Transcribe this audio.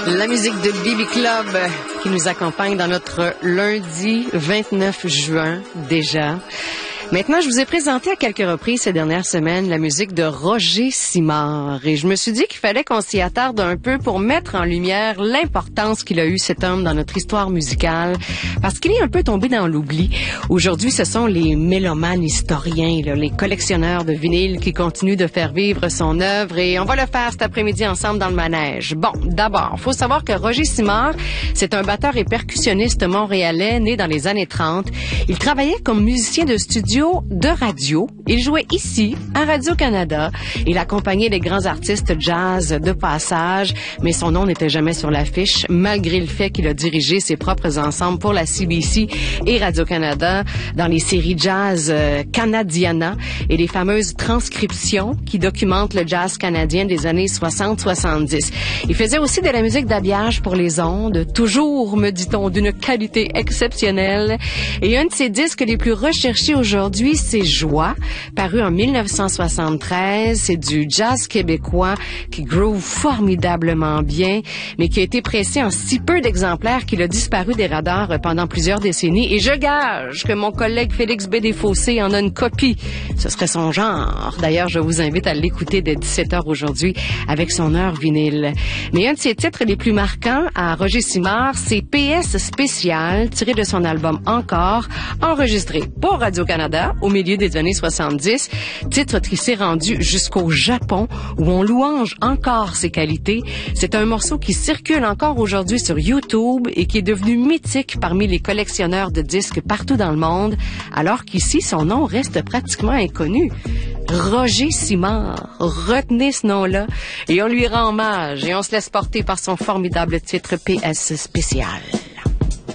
La musique de Bibi Club qui nous accompagne dans notre lundi 29 juin déjà. Maintenant, je vous ai présenté à quelques reprises ces dernières semaines la musique de Roger Simard et je me suis dit qu'il fallait qu'on s'y attarde un peu pour mettre en lumière l'importance qu'il a eu cet homme dans notre histoire musicale parce qu'il est un peu tombé dans l'oubli. Aujourd'hui, ce sont les mélomanes historiens, là, les collectionneurs de vinyles qui continuent de faire vivre son œuvre et on va le faire cet après-midi ensemble dans le manège. Bon, d'abord, il faut savoir que Roger Simard, c'est un batteur et percussionniste montréalais né dans les années 30. Il travaillait comme musicien de studio de radio. Il jouait ici, à Radio-Canada. Il accompagnait les grands artistes jazz de passage, mais son nom n'était jamais sur l'affiche, malgré le fait qu'il a dirigé ses propres ensembles pour la CBC et Radio-Canada dans les séries jazz Canadiana et les fameuses transcriptions qui documentent le jazz canadien des années 60-70. Il faisait aussi de la musique d'habillage pour les ondes, toujours, me dit-on, d'une qualité exceptionnelle. Et un de ses disques les plus recherchés aujourd'hui, c'est Joie, paru en 1973. C'est du jazz québécois qui groove formidablement bien, mais qui a été pressé en si peu d'exemplaires qu'il a disparu des radars pendant plusieurs décennies. Et je gage que mon collègue Félix B. Desfossés en a une copie. Ce serait son genre. D'ailleurs, je vous invite à l'écouter dès 17h aujourd'hui avec son heure vinyle. Mais un de ses titres les plus marquants à Roger Simard, c'est PS Spécial, tiré de son album Encore, enregistré pour Radio-Canada au milieu des années 70, titre qui s'est rendu jusqu'au Japon où on louange encore ses qualités. C'est un morceau qui circule encore aujourd'hui sur YouTube et qui est devenu mythique parmi les collectionneurs de disques partout dans le monde, alors qu'ici, son nom reste pratiquement inconnu. Roger Simard, retenez ce nom-là et on lui rend hommage et on se laisse porter par son formidable titre PS Spécial.